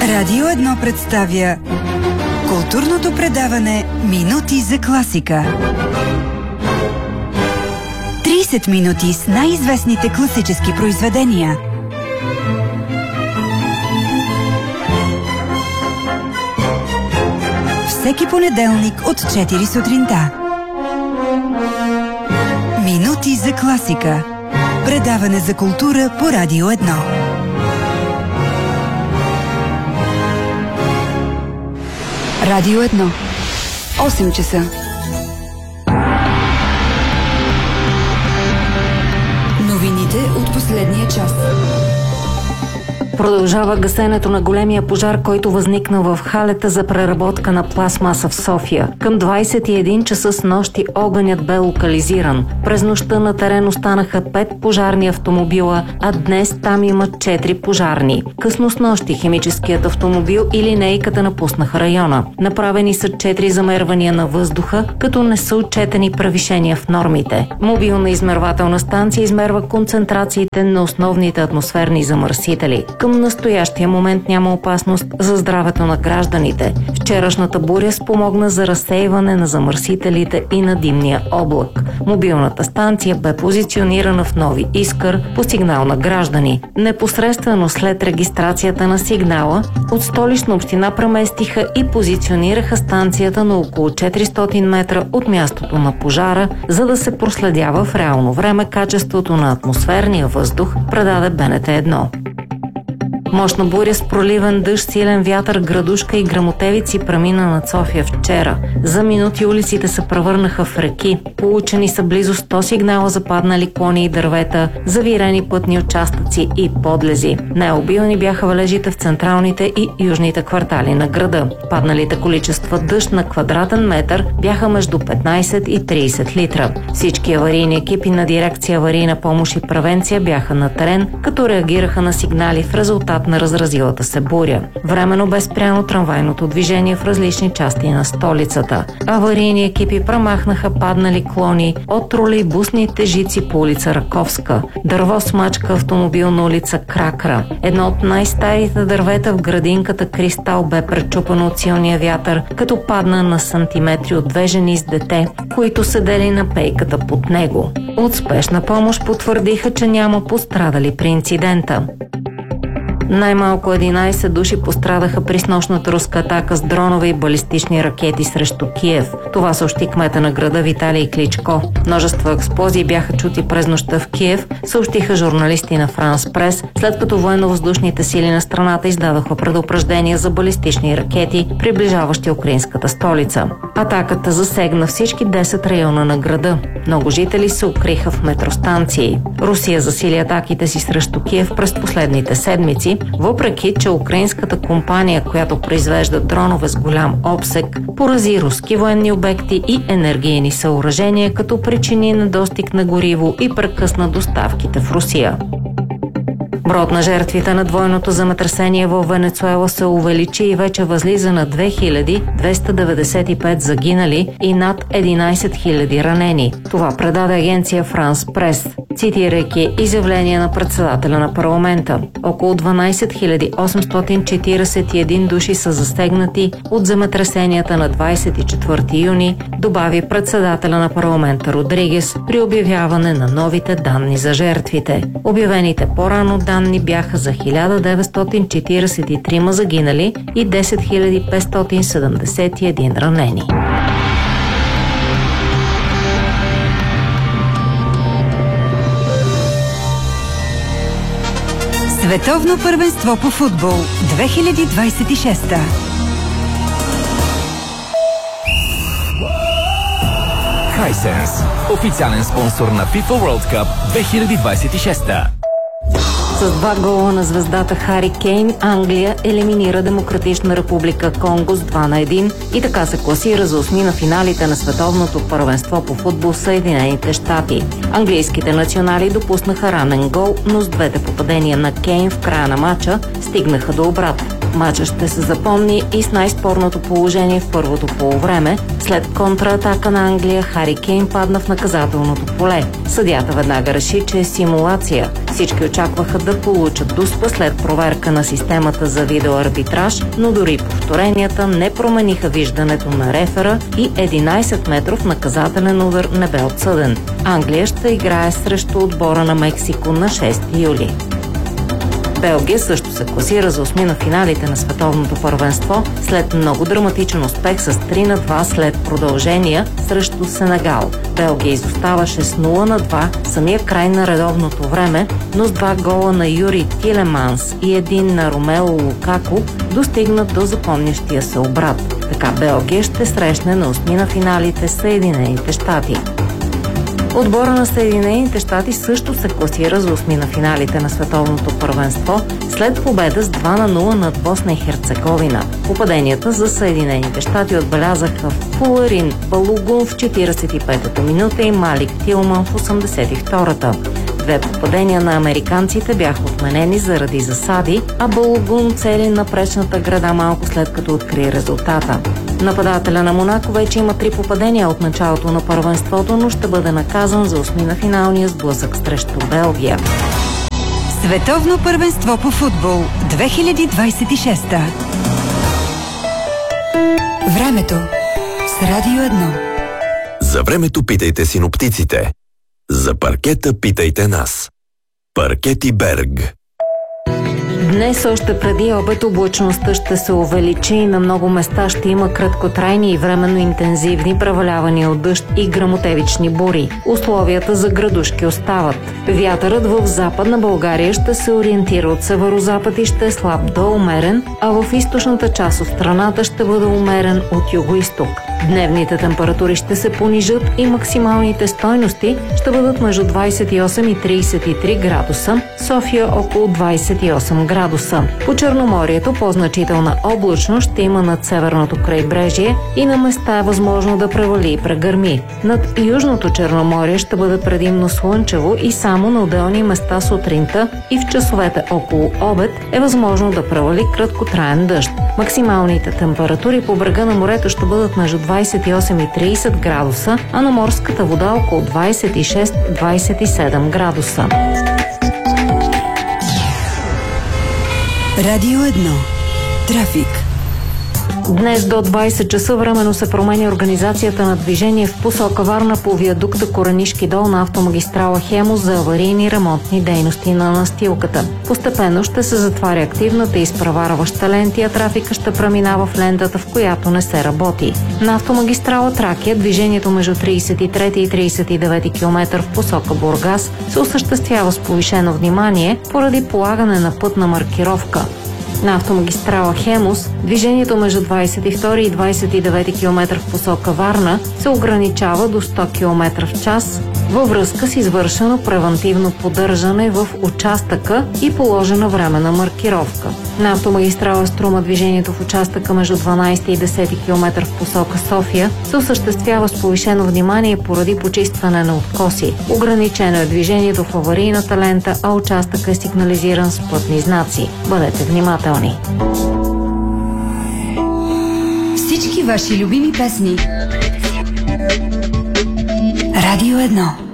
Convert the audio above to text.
Радио 1 представя културното предаване Минути за класика. 30 минути с най-известните класически произведения. Всеки понеделник от 4 сутринта. Минути за класика. Предаване за култура по Радио 1. Радио 1. 8 часа. Новините от последния час. Продължава гасенето на големия пожар, който възникна в халета за преработка на пластмаса в София. Към 21 часа с нощи огънят бе локализиран. През нощта на терен останаха 5 пожарни автомобила, а днес там има 4 пожарни. Късно с нощи химическият автомобил и линейката напуснаха района. Направени са 4 замервания на въздуха, като не са отчетени превишения в нормите. Мобилна измервателна станция измерва концентрациите на основните атмосферни замърсители. Към настоящия момент няма опасност за здравето на гражданите. Вчерашната буря спомогна за разсейване на замърсителите и на димния облак. Мобилната станция бе позиционирана в Нови Искър по сигнал на граждани. Непосредствено след регистрацията на сигнала, от Столична община преместиха и позиционираха станцията на около 400 метра от мястото на пожара, за да се проследява в реално време качеството на атмосферния въздух, предаде БНТ 1. Мощна буря с проливен дъжд, силен вятър, градушка и гръмотевици премина над София вчера. За минути улиците се превърнаха в реки. Получени са близо 100 сигнала за паднали клони и дървета, завирени пътни участъци и подлези. Най-обилни бяха валежите в централните и южните квартали на града. Падналите количества дъжд на квадратен метър бяха между 15 и 30 литра. Всички аварийни екипи на дирекция аварийна помощ и превенция бяха на терен, като реагираха на сигнали в резултат на разразилата се буря. Временно бе спряно трамвайното движение в различни части на столицата. Аварийни екипи премахнаха паднали клони от тролейбусните жици по улица Раковска. Дърво смачка автомобил на улица Кракра. Едно от най-старите дървета в градинката Кристал бе пречупано от силния вятър, като падна на сантиметри от две жени с дете, които седели на пейката под него. От спешна помощ потвърдиха, че няма пострадали при инцидента. Най-малко 11 души пострадаха при снощната руска атака с дронове и балистични ракети срещу Киев. Това съобщи кмета на града Виталий Кличко. Множество експлозии бяха чути през нощта в Киев, съобщиха журналисти на Франс Прес, след като военно-въздушните сили на страната издадоха предупреждения за балистични ракети, приближаващи украинската столица. Атаката засегна всички 10 района на града. Много жители се укриха в метростанции. Русия засили атаките си срещу Киев през последните седмици, въпреки че украинската компания, която произвежда дронове с голям обсег, порази руски военни обекти и енергийни съоръжения, като причини недостиг на гориво и прекъсна доставките в Русия. Броят на жертвите на двойното земетресение в Венецуела се увеличи и вече възлиза на 2295 загинали и над 11 000 ранени. Това предаде агенция Франс Прес, цитирайки изявление на председателя на парламента. Около 12 841 души са засегнати от земетресенията на 24 юни, добави председателя на парламента Родригес при обявяване на новите данни за жертвите. Обявените по-рано данни бяха за 1943 загинали и 10 571 ранени. Световно първенство по футбол 2026. Hisense, официален спонсор на FIFA World Cup 2026. С 2 гола на звездата Хари Кейн, Англия елиминира Демократична република Конго с 2-1 и така се класира за 8 на финалите на световното първенство по футбол в Съединените щати. Английските национали допуснаха ранен гол, но с двете попадения на Кейн в края на матча стигнаха до обрат. Мачът ще се запомни и с най-спорното положение в първото полувреме. След контратака на Англия, Хари Кейн падна в наказателното поле. Съдията веднага реши, че е симулация. Всички очакваха да получат дуспа след проверка на системата за видеоарбитраж, но дори повторенията не промениха виждането на рефера и 11 метров наказателен удар не бе отсъден. Англия ще играе срещу отбора на Мексико на 6 юли. Белгия също се класира за осми на финалите на световното първенство след много драматичен успех с 3-2 след продължения срещу Сенегал. Белгия изоставаше с 0-2 самия край на редовното време, но с 2 гола на Юри Тилеманс и един на Ромело Лукако достигнат до запомнящия се обрат. Така Белгия ще срещне на осми на финалите Съединените щати. Отбора на Съединените щати също се класира за осми на финалите на световното първенство след победа с 2-0 над Босна и Херцеговина. Попаденията за Съединените щати отбелязаха в Пуларин Балугун в 45-та минута и Малик Тилман в 82-та. Две попадения на американците бяха отменени заради засади, а Балугун цели напречната града малко след като откри резултата. Нападателя на Монако вече има 3 попадения от началото на първенството, но ще бъде наказан за осми на финалния сблъсък срещу Белгия. Световно първенство по футбол 2026. Времето с Радио 1. За времето питайте синоптиците. За паркета питайте нас. Паркети Берг. Днес още преди обед облачността ще се увеличи и на много места ще има краткотрайни и временно интензивни превалявания от дъжд и гръмотевични бури. Условията за градушки остават. Вятърът в Западна България ще се ориентира от северозапад и ще е слаб до умерен, а в източната част от страната ще бъде умерен от югоизток. Дневните температури ще се понижат и максималните стойности ще бъдат между 28 и 33 градуса, София около 28 градуса. По Черноморието по-значителна облачност ще има над северното крайбрежие и на места е възможно да превали и прегърми. Над Южното Черноморие ще бъде предимно слънчево и само на отделни места сутринта и в часовете около обед е възможно да превали краткотраен дъжд. Максималните температури по брега на морето ще бъдат между 28 и 30 градуса, а на морската вода около 26-27 градуса. Радио 1. Трафик. Днес до 20 часа временно се променя организацията на движение в посока Варна по виадукта Коренишки дол на автомагистрала Хемус за аварийни ремонтни дейности на настилката. Постепенно ще се затваря активната и изпреварваща ленти, а трафика ще преминава в лентата, в която не се работи. На автомагистрала Тракия движението между 33 и 39 км в посока Бургас се осъществява с повишено внимание поради полагане на пътна маркировка. На автомагистрала Хемус движението между 22 и 29 км в посока Варна се ограничава до 100 км в час във връзка с извършено превантивно поддържане в участъка и положена временна маркировка. На автомагистрала Струма движението в участъка между 12 и 10 км в посока София се осъществява с повишено внимание поради почистване на откоси. Ограничено е движението в аварийната лента, а участъкът е сигнализиран с пътни знаци. Бъдете внимателни! Всички ваши любими песни. Радио 1.